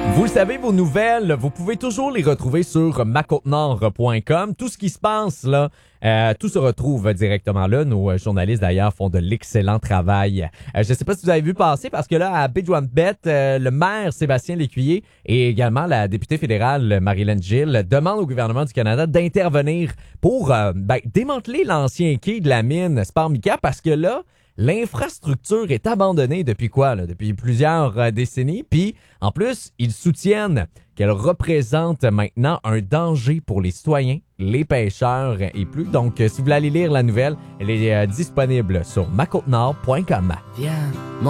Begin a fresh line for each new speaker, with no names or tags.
Vous le savez, vos nouvelles, vous pouvez toujours les retrouver sur macôtenord.com. Tout ce qui se passe là, tout se retrouve directement là. Nos journalistes d'ailleurs font de l'excellent travail. Je ne sais pas si vous avez vu passer parce que là, à Bidjouan-Bet, le maire Sébastien Lécuyer et également la députée fédérale Marilyn Gill demandent au gouvernement du Canada d'intervenir pour démanteler l'ancien quai de la mine Sparmica parce que là, l'infrastructure est abandonnée depuis quoi, là? Depuis plusieurs décennies. Puis, en plus, ils soutiennent qu'elle représente maintenant un danger pour les citoyens, les pêcheurs et plus. Donc, si vous voulez aller lire la nouvelle, elle est disponible sur macôtenord.com.
Viens,